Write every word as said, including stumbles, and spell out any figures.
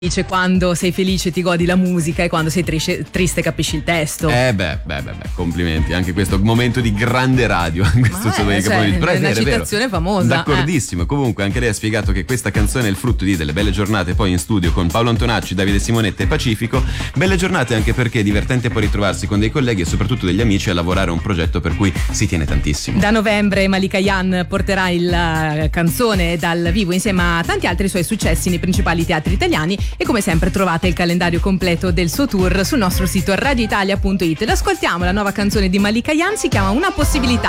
Dice quando sei felice ti godi la musica e quando sei triste, triste capisci il testo. Eh beh, beh, beh, beh, complimenti. Anche questo momento di grande radio. Questo Ma è, cioè, Però è è una vero, citazione è vero. famosa. D'accordissimo. Eh. Comunque anche lei ha spiegato che questa canzone è il frutto di delle belle giornate poi in studio con Paolo Antonacci, Davide Simonetta e Pacifico. Belle giornate anche perché è divertente poi ritrovarsi con dei colleghi e soprattutto degli amici a lavorare a un progetto per cui si tiene tantissimo. Da novembre Malika Yan porterà la canzone dal vivo insieme a tanti altri suoi successi nei principali teatri italiani e come sempre trovate il calendario completo del suo tour sul nostro sito radio italia punto it. L'ascoltiamo, la nuova canzone di Malika Yan si chiama Una possibilità.